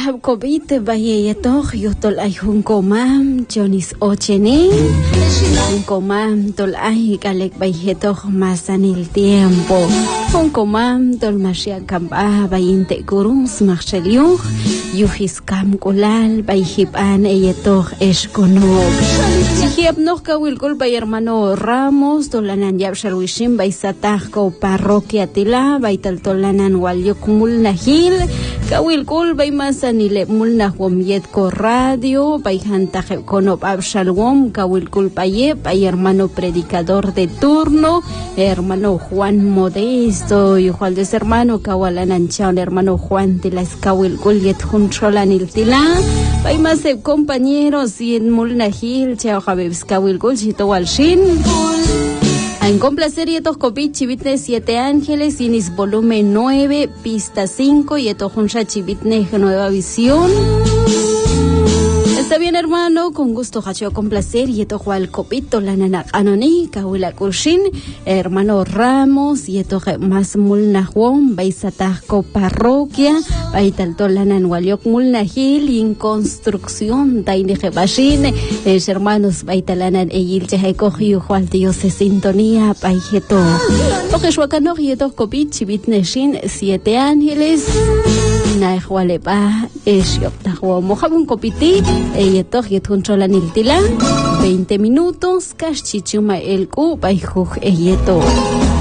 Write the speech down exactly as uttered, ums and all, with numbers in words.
Kahab kobite baye toh yotol ay hunkomam Jonis ocheni hunkomam tol ay kalek baye toh masan el tiempo hunkomam tol masya kamba bayinte kurus marcheliu yuhis kam kulal bayhipan eye toh eskonok sihiab noh kawil kul bay hermano Ramos tolanan yab shalwishim bay satah ko parroquia tila bay tal tolanan walyok mulnahil kawil kul bay masanile mulna yet ko radio bay hantaje konop abshalwom kawil kul paye bay hermano predicador de turno hermano Juan Modesto y Juan de hermano kawalanan chan hermano Juan de la kawil kul yet huncholan il tila bay maseb compañeros y en mulna hil chao habebs kawil kul chito walshin en complacer y estos copit chivitne siete ángeles inis volumen nueve pista cinco y estos juncha chivitne nueva visión. Está bien, hermano, con gusto hacho complacer y esto jual copito la nana anoni kawila kurshin hermano Ramos y esto más mulna juan baisatajo parroquia baital tolanan waliok mulna hil y en construcción taine bashin es hermanos baitalanan eyil chehe cogió jual dios se sintonía baijeto porque shuakano y esto copit chivitne shin siete ángeles na jualepa es yopta juan mojabun copiti ella toh yetun cholan il tila veinte minutos cash chichuma el ku baijuj ella